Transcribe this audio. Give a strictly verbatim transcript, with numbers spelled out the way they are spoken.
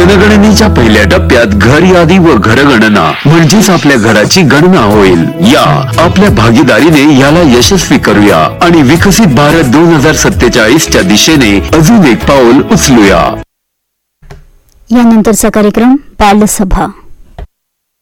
जनगणनेच्या पहिल्या टप्प्यात घर यादी व घरगणना म्हणजेच आपल्या घराची गणना होईल. या आपल्या भागीदारीने याला यशस्वी करूया आणि विकसित भारत दोन हजार सत्तेचाळीस च्या दिशेने अजून एक पाऊल उचलूया. यानंतरचा कार्यक्रम बालसभा.